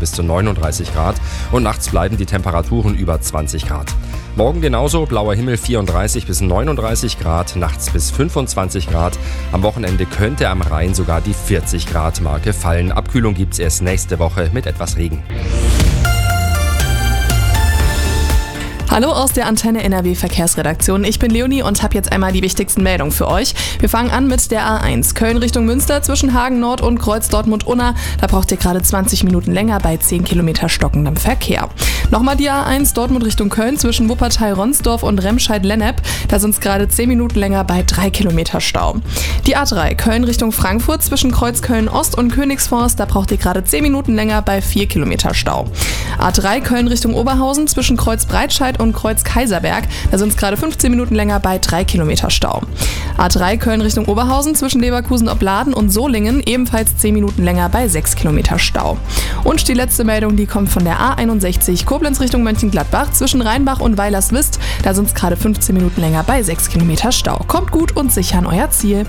bis zu 39 Grad und nachts bleiben die Temperaturen über 20 Grad. Morgen genauso, blauer Himmel 34 bis 39 Grad, nachts bis 25 Grad. Am Wochenende könnte am Rhein sogar die 40 Grad Marke fallen. Abkühlung gibt's erst nächste Woche mit etwas Regen. Hallo aus der Antenne NRW Verkehrsredaktion. Ich bin Leonie und habe jetzt einmal die wichtigsten Meldungen für euch. Wir fangen an mit der A1. Köln Richtung Münster zwischen Hagen Nord und Kreuz Dortmund-Unna. Da braucht ihr gerade 20 Minuten länger bei 10 Kilometer stockendem Verkehr. Nochmal die A1 Dortmund Richtung Köln zwischen Wuppertal-Ronsdorf und Remscheid-Lennep. Da sind es gerade 10 Minuten länger bei 3 Kilometer Stau. Die A3 Köln Richtung Frankfurt zwischen Kreuzköln-Ost und Königsforst. Da braucht ihr gerade 10 Minuten länger bei 4 Kilometer Stau. A3 Köln Richtung Oberhausen zwischen Kreuz Breitscheid und Kreuz Kaiserberg. Da sind es gerade 15 Minuten länger bei 3 Kilometer Stau. A3 Köln Richtung Oberhausen zwischen Leverkusen-Opladen und Solingen. Ebenfalls 10 Minuten länger bei 6 Kilometer Stau. Und die letzte Meldung, die kommt von der A61 Koblenz Richtung Mönchengladbach zwischen Rheinbach und Weilerswist. Da sind es gerade 15 Minuten länger bei 6 Kilometer Stau. Kommt gut und sicher an euer Ziel.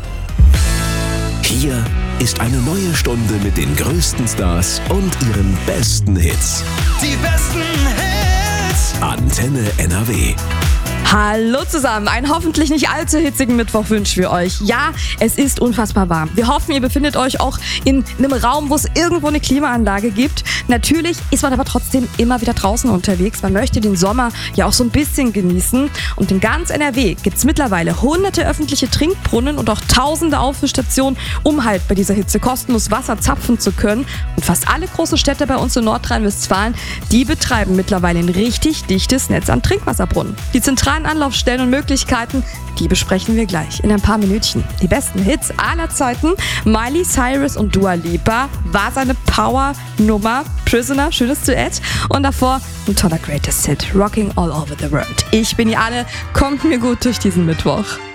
Hier ist eine neue Stunde mit den größten Stars und ihren besten Hits. Die besten Hits. Antenne NRW. Hallo zusammen, einen hoffentlich nicht allzu hitzigen Mittwoch wünschen wir euch. Ja, es ist unfassbar warm. Wir hoffen, ihr befindet euch auch in einem Raum, wo es irgendwo eine Klimaanlage gibt. Natürlich ist man aber trotzdem immer wieder draußen unterwegs. Man möchte den Sommer ja auch so ein bisschen genießen. Und in ganz NRW gibt es mittlerweile hunderte öffentliche Trinkbrunnen und auch tausende Auffüllstationen, um halt bei dieser Hitze kostenlos Wasser zapfen zu können. Und fast alle großen Städte bei uns in Nordrhein-Westfalen, die betreiben mittlerweile ein richtig dichtes Netz an Trinkwasserbrunnen. Die zentralen Anlaufstellen und Möglichkeiten, die besprechen wir gleich in ein paar Minütchen. Die besten Hits aller Zeiten. Miley Cyrus und Dua Lipa war seine Power-Nummer. Prisoner, schönes Duett. Und davor ein toller Greatest Hit, Rocking All Over the World. Ich bin Jane, kommt mir gut durch diesen Mittwoch.